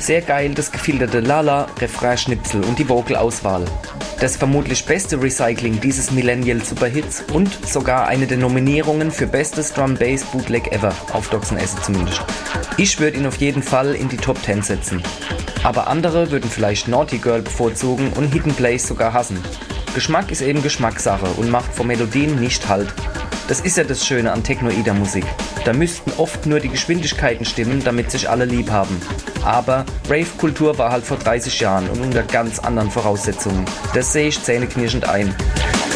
Sehr geil das gefilterte Lala, Refrain-Schnipsel und die Vocalauswahl. Das vermutlich beste Recycling dieses Millennial-Superhits und sogar eine der Nominierungen für bestes Drum-Bass-Bootleg ever, auf Dox'n Acid zumindest. Ich würde ihn auf jeden Fall in die Top 10 setzen. Aber andere würden vielleicht Naughty Girl bevorzugen und Hidden Place sogar hassen. Geschmack ist eben Geschmackssache und macht vor Melodien nicht Halt. Das ist ja das Schöne an technoider Musik. Da müssten oft nur die Geschwindigkeiten stimmen, damit sich alle lieb haben. Aber Rave-Kultur war halt vor 30 Jahren und unter ganz anderen Voraussetzungen. Das sehe ich zähneknirschend ein.